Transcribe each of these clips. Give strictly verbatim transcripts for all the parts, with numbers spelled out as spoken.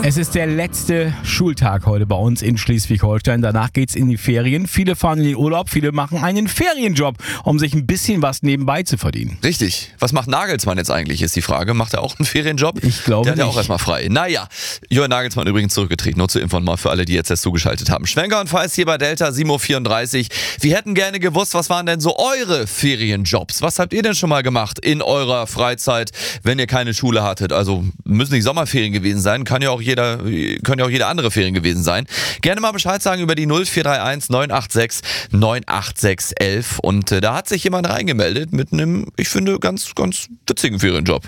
Es ist der letzte Schultag heute bei uns in Schleswig-Holstein. Danach geht's in die Ferien. Viele fahren in den Urlaub, viele machen einen Ferienjob, um sich ein bisschen was nebenbei zu verdienen. Richtig. Was macht Nagelsmann jetzt eigentlich, ist die Frage. Macht er auch einen Ferienjob? Ich glaube Der hat ja nicht. auch erstmal frei. Naja, Jürgen Nagelsmann übrigens zurückgetreten. Nur zur Info mal für alle, die jetzt erst zugeschaltet haben. Schwenker und Feist hier bei Delta, sieben Uhr vierunddreißig. Wir hätten gerne gewusst, was waren denn so eure Ferienjobs? Was habt ihr denn schon mal gemacht in eurer Freizeit, wenn ihr keine Schule hattet? Also müssen nicht Sommerferien gewesen sein, kann ja auch jeder, können ja auch jede andere Ferien gewesen sein. Gerne mal Bescheid sagen über die null vier drei eins neun acht sechs neun acht sechs elf. Und äh, da hat sich jemand reingemeldet mit einem, ich finde, ganz, ganz witzigen Ferienjob.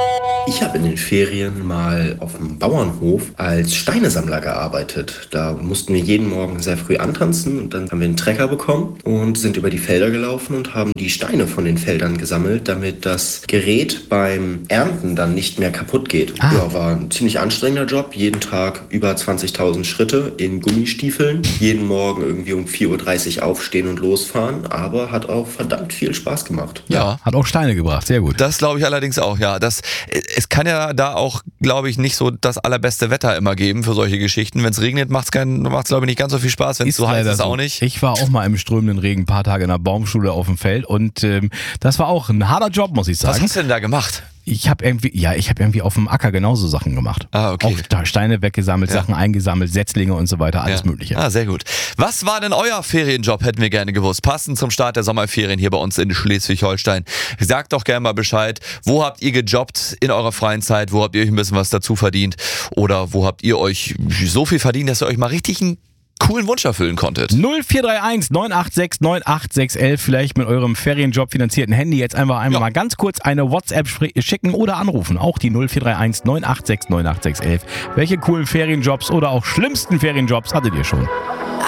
Ich habe in den Ferien mal auf dem Bauernhof als Steinesammler gearbeitet. Da mussten wir jeden Morgen sehr früh antanzen und dann haben wir einen Trecker bekommen und sind über die Felder gelaufen und haben die Steine von den Feldern gesammelt, damit das Gerät beim Ernten dann nicht mehr kaputt geht. Ah. Ja, war ein ziemlich anstrengender Job. Jeden Tag über zwanzigtausend Schritte in Gummistiefeln. Jeden Morgen irgendwie um vier Uhr dreißig aufstehen und losfahren. Aber hat auch verdammt viel Spaß gemacht. Ja. Hat auch Steine gebracht, sehr gut. Das glaube ich allerdings auch, ja. Das, es kann ja da auch, glaube ich, nicht so das allerbeste Wetter immer geben für solche Geschichten. Wenn es regnet, macht es, glaube ich, nicht ganz so viel Spaß. Wenn es so heiß leider ist, so. auch nicht. Ich war auch mal im strömenden Regen ein paar Tage in der Baumschule auf dem Feld und ähm, das war auch ein harter Job, muss ich sagen. Was hast du denn da gemacht? Ich habe irgendwie, ja, ich habe irgendwie auf dem Acker genauso Sachen gemacht. Ah, okay. Auch da Steine weggesammelt, Ja. Sachen eingesammelt, Setzlinge und so weiter, alles Ja. Mögliche. Ah, sehr gut. Was war denn euer Ferienjob, hätten wir gerne gewusst. Passend zum Start der Sommerferien hier bei uns in Schleswig-Holstein. Sagt doch gerne mal Bescheid. Wo habt ihr gejobbt in eurer freien Zeit? Wo habt ihr euch ein bisschen was dazu verdient? Oder wo habt ihr euch so viel verdient, dass ihr euch mal richtig einen coolen Wunsch erfüllen konntet? null vier drei eins neun acht sechs neun acht sechs elf, vielleicht mit eurem Ferienjob finanzierten Handy jetzt einfach einmal Ja. mal ganz kurz eine WhatsApp spr- schicken oder anrufen. Auch die null vier drei eins neun acht sechs neun acht sechs elf. Welche coolen Ferienjobs oder auch schlimmsten Ferienjobs hattet ihr schon?